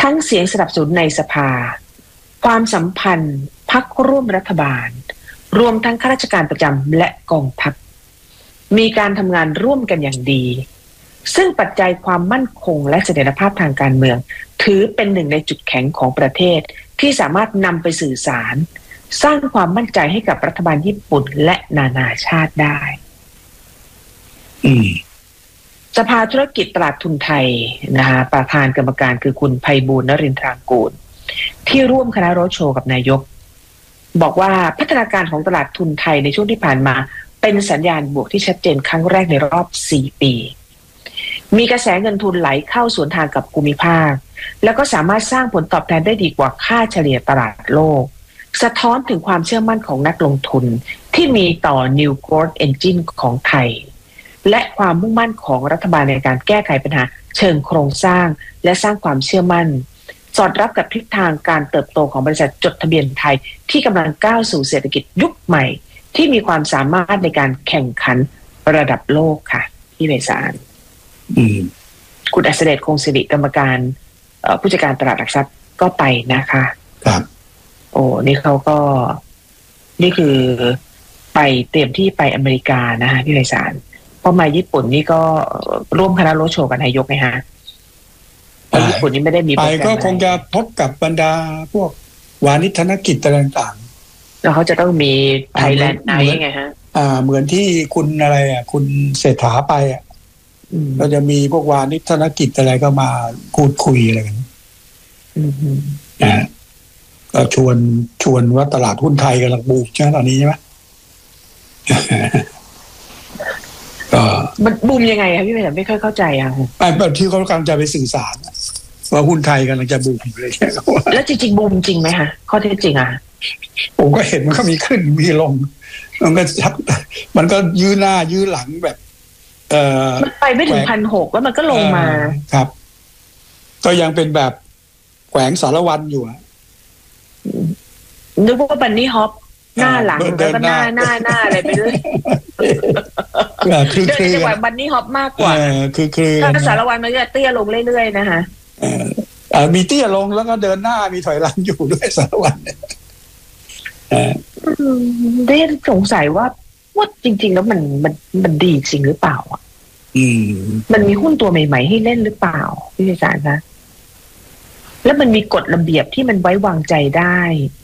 ทั้งเสียงสนับสนุนในสภาความสัมพันธ์พรรคร่วมรัฐบาลรวมทั้งข้าราชการประจำและกองทัพมีการทำงานร่วมกันอย่างดีซึ่งปัจจัยความมั่นคงและเสถียรภาพทางการเมืองถือเป็นหนึ่งในจุดแข็งของประเทศที่สามารถนำไปสื่อสารสร้างความมั่นใจให้กับรัฐบาลญี่ปุ่นและนานาชาติได้สภาธุรกิจตลาดทุนไทยนะคะประธานกรรมการคือคุณไพบูลย์นรินทรางกูลที่ร่วมคณะโรดโชว์กับนายกบอกว่าพัฒนาการของตลาดทุนไทยในช่วงที่ผ่านมาเป็นสัญญาณบวกที่ชัดเจนครั้งแรกในรอบ4 ปีมีกระแสเงินทุนไหลเข้าสวนทางกับภูมิภาคแล้วก็สามารถสร้างผลตอบแทนได้ดีกว่าค่าเฉลี่ยตลาดโลกสะท้อนถึงความเชื่อมั่นของนักลงทุนที่มีต่อ New Growth Engine ของไทยและความมุ่งมั่นของรัฐบาลในการแก้ไขปัญหาเชิงโครงสร้างและสร้างความเชื่อมั่นสอดรับกับทิศทางการเติบโตของบริษัทจดทะเบียนไทยที่กำลังก้าวสู่เศรษฐกิจยุคใหม่ที่มีความสามารถในการแข่งขันระดับโลกค่ะที่ไพศาลคุณอัศเดชคงสิริกรรมการผู้จัดการตลาดหลักทรัพย์ก็ไปนะคะครับโอ้นี่เขาก็นี่คือไปเตรียมที่ไปอเมริกานะคะพี่ไพศาลพอมาญี่ปุ่นนี่ก็ร่วมคณะโรดโชว์กับนายกไงฮะญี่ปุ่นนี่ไม่ได้มีไปก็คงจะพบกับบรรดาพวกวานิชธนกิจต่างๆแล้วเขาจะต้องมีไทยแลนด์ไนท์ไงฮะเหมือนที่คุณอะไรคุณเศรษฐาไปก็จะมีพวกวานิชธนกิจอะไรก็มาพูดคุยอะไรกันก็ชวนว่าตลาดหุ้นไทยกำลังบูมใช่ไหมตอนนี้ใช่ไหมก็มันบูมยังไงครับพี่ไม่ค่อยเข้าใจอ่ะแบบที่เขากำลังจะไปสื่อสารว่าหุ้นไทยกำลังจะบูมเลยแล้วจริงๆบูมจริงไหมฮะข้อเท็จจริงอ่ะผมก็เห็นมันก็มีขึ้นมีลงมันก็ยื้อหน้ายื้อหลังแบบมันไปไม่ถึง1,600แล้วมันก็ลงมาครับก็ยังเป็นแบบแขวงสารวัตรอยู่นึกว่าบันนี่ฮอปหน้าหลังแล้วก็หน้าอะไรไปเรื่อยคือจังหวะบันนี่ฮอปมากกว่าคือถ้าสารวัตรมันจะเตี้ยลงเรื่อยๆนะคะมีเตี้ยลงแล้วก็เดินหน้ามีถอยหลังอยู่ด้วยสารวัตรได้สงสัยว่าจริงๆแล้วมันดีจริงหรือเปล่าอ่ะมันมีหุ้นตัวใหม่ๆให้เล่นหรือเปล่าพี่อาจารย์คะแล้วมันมีกฎระเบียบที่มันไว้วางใจได้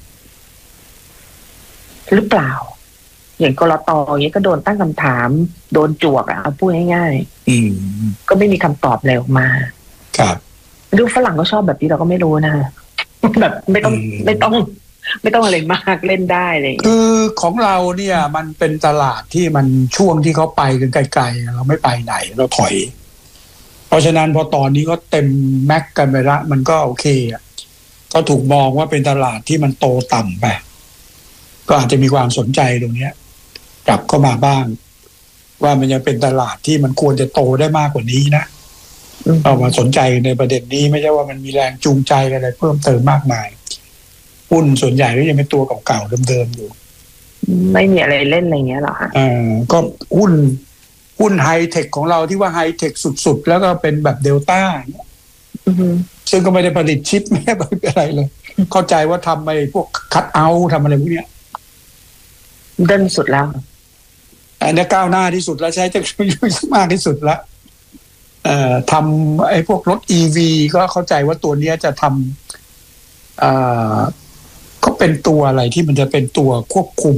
หรือเปล่าอย่างกลต.อย่างนี้ก็โดนตั้งคำถามโดนจวกเอาพูดง่ายๆก็ไม่มีคำตอบอะไรออกมาครับดูฝรั่งก็ชอบแบบนี้เราก็ไม่รู้นะแบบไม่ต้องอะไรมากเล่นได้เลยคือของเราเนี่ยมันเป็นตลาดที่มันช่วงที่เขาไปกันไกลๆเราไม่ไปไหนเราถอยเพราะฉะนั้นพอตอนนี้ก็เต็มแม็กกันไปละมันก็โอเคอ่ะก็ถูกมองว่าเป็นตลาดที่มันโตต่ำไปก็อาจจะมีความสนใจตรงนี้กลับเข้ามาบ้างว่ามันยังเป็นตลาดที่มันควรจะโตได้มากกว่านี้นะเอามาสนใจในประเด็นนี้ไม่ใช่ว่ามันมีแรงจูงใจอะไรเพิ่มเติมมากมายหุ้นส่วนใหญ่ก็ยังเป็นตัวเก่าๆเดิมๆอยู่ไม่มีอะไรเล่นอะไรเงี้ยหรอคะก็หุ้นไฮเทคของเราที่ว่าไฮเทคสุดๆแล้วก็เป็นแบบเดลต้าซึ่งก็ไม่ได้ผลิตชิปไม่ได้อะไรเลยเข้าใจว่าทำไปพวกคัทเอาท์ทำอะไรพวกเนี้ยเดินสุดแล้วอันนี้ก้าวหน้าที่สุดแล้วใช้เทคโนโลยีมากที่สุดแล้วทำไอ้พวกรถ EV ก็เข้าใจว่าตัวนี้จะทำก็เป็นตัวอะไรที่มันจะเป็นตัวควบคุม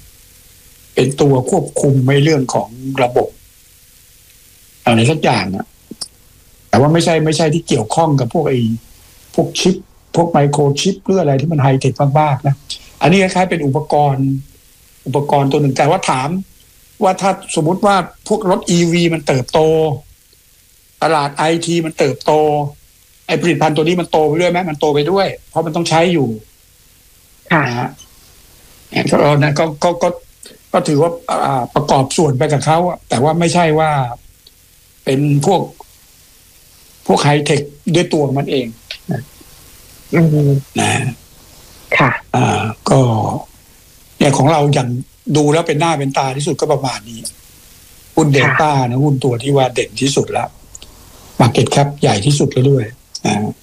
ในเรื่องของระบบอะไรสักอย่างนะแต่ว่าไม่ใช่ที่เกี่ยวข้องกับพวกชิปพวกไมโครชิปหรืออะไรที่มันไฮเทคมากๆนะอันนี้คล้ายๆเป็นอุปกรณ์ตัวหนึ่งแต่ว่าถามว่าถ้าสมมุติว่าพวกรถ EV มันเติบโตตลาด IT มันเติบโตไอ้ผลิตภัณฑ์ตัวนี้มันโตไปด้วยไหมมันโตไปด้วยเพราะมันต้องใช้อยู่ค่ะก็ถือว่าประกอบส่วนไปกับเขาแต่ว่าไม่ใช่ว่าเป็นพวกไฮเทคด้วยตัวมันเองนะค่ะก็เนี่ยของเราอย่างดูแล้วเป็นหน้าเป็นตาที่สุดก็ประมาณนี้หุ้นเดลต้านะหุ้นตัวที่ว่าเด่นที่สุดแล้วมาร์เก็ตแคปใหญ่ที่สุดแล้วด้วย